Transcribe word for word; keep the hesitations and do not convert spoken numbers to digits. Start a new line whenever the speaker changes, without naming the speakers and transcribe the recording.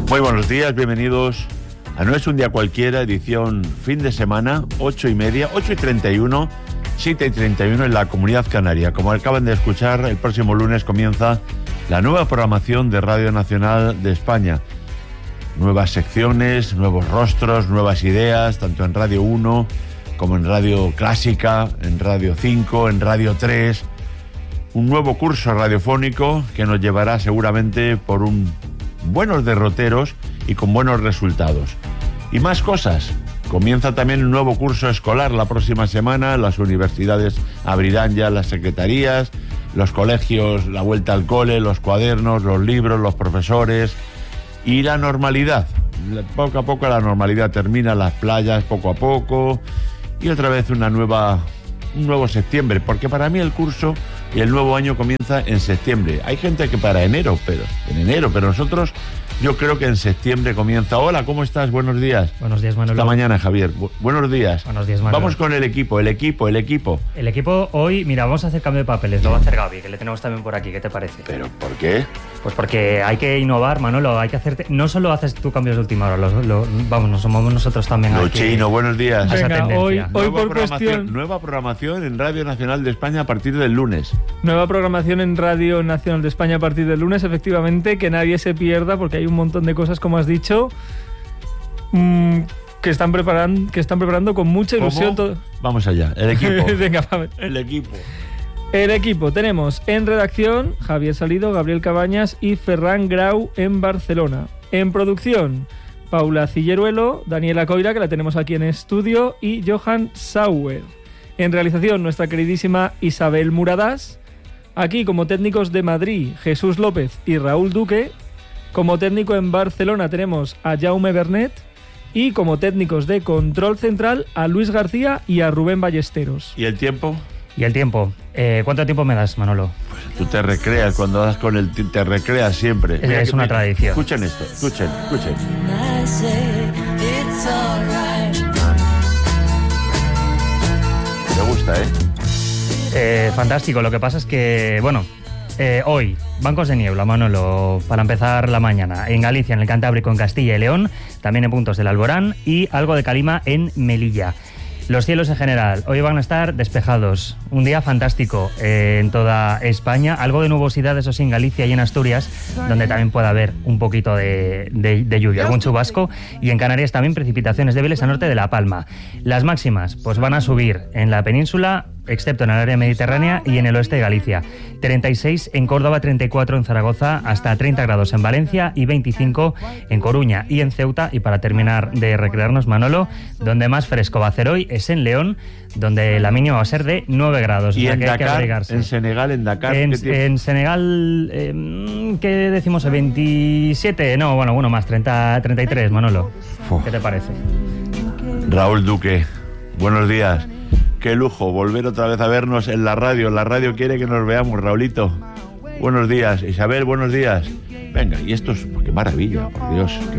Muy buenos días, bienvenidos a No es un día cualquiera, edición fin de semana, ocho y media, ocho y treinta y uno, siete y treinta y uno en la Comunidad Canaria. Como acaban de escuchar, el próximo lunes comienza la nueva programación de Radio Nacional de España. Nuevas secciones, nuevos rostros, nuevas ideas, tanto en Radio uno como en Radio Clásica, en Radio cinco, en Radio tres. Un nuevo curso radiofónico que nos llevará seguramente por un buenos derroteros y con buenos resultados. Y más cosas. Comienza también un nuevo curso escolar la próxima semana. Las universidades abrirán ya las secretarías, los colegios, la vuelta al cole, los cuadernos, los libros, los profesores y la normalidad. Poco a poco la normalidad termina, las playas poco a poco y otra vez una nueva, un nuevo septiembre, porque para mí el curso y el nuevo año comienza en septiembre. Hay gente que para enero, pero en enero, pero nosotros yo creo que en septiembre comienza. Hola, ¿cómo estás? Buenos días.
Buenos días, Manolo.
Esta mañana, Javier. Bu- buenos días.
Buenos días, Manolo.
Vamos con el equipo, el equipo, el equipo.
El equipo hoy, mira, vamos a hacer cambio de papeles, lo va a hacer Gaby, que le tenemos también por aquí, ¿qué te parece?
¿Pero por qué?
Pues porque hay que innovar, Manolo, hay que hacerte... No solo haces tú cambios de última hora, lo, lo- vamos, nos sumamos nosotros también a que-
Luchino, buenos días.
a esa
Venga,
tendencia.
hoy, hoy
Nueva
por
programación,
cuestión,
nueva programación en Radio Nacional de España a partir del lunes.
nueva programación en Radio Nacional de España a partir del lunes, efectivamente, que nadie se pierda porque hay un montón de cosas, como has dicho, mmm, que están preparando, que están preparando con mucha ilusión.
¿Cómo?
Todo...
Vamos allá, el equipo.
Venga, Pablo.
El equipo.
El equipo tenemos en redacción Javier Salido, Gabriel Cabañas y Ferran Grau en Barcelona. En producción, Paula Cilleruelo, Daniela Coira, que la tenemos aquí en estudio, y Johan Sauer. En realización, nuestra queridísima Isabel Muradas. Aquí como técnicos de Madrid, Jesús López y Raúl Duque. Como técnico en Barcelona tenemos a Jaume Bernet. Y como técnicos de Control Central a Luis García y a Rubén Ballesteros.
¿Y el tiempo?
Y el tiempo, eh, ¿cuánto tiempo me das, Manolo?
Tú te recreas cuando das con el... Te recreas siempre.
Es-
Mira
es
que-
una
mira,
tradición.
Escuchen esto, escuchen, escuchen. Me gusta, ¿eh?
Eh, fantástico, lo que pasa es que, bueno, eh, hoy, bancos de niebla, Manolo, para empezar la mañana, en Galicia, en el Cantábrico, en Castilla y León, también en puntos del Alborán y algo de calima en Melilla. Los cielos en general hoy van a estar despejados, un día fantástico eh, en toda España, algo de nubosidad, eso sí, en Galicia y en Asturias, donde también puede haber un poquito de, de, de lluvia, algún chubasco, y en Canarias también precipitaciones débiles al norte de La Palma. Las máximas pues van a subir en la península, excepto en el área mediterránea y en el oeste de Galicia. treinta y seis en Córdoba, treinta y cuatro en Zaragoza, hasta treinta grados en Valencia y veinticinco en Coruña y en Ceuta. Y para terminar de recrearnos, Manolo, donde más fresco va a hacer hoy es en León, donde la mínima va a ser de nueve grados.
Y
o sea
en
que hay que
Dakar,
abrigarse.
en Senegal, en Dakar...
En,
¿qué tiempo?
en Senegal, eh, ¿qué decimos? ¿veintisiete? No, bueno, bueno, más, treinta, treinta y tres, Manolo.
Uf.
¿Qué te parece?
Raúl Duque, buenos días. Qué lujo volver otra vez a vernos en la radio. La radio quiere que nos veamos, Raulito. Buenos días. Isabel, buenos días. Venga, y esto es... Qué maravilla, por Dios.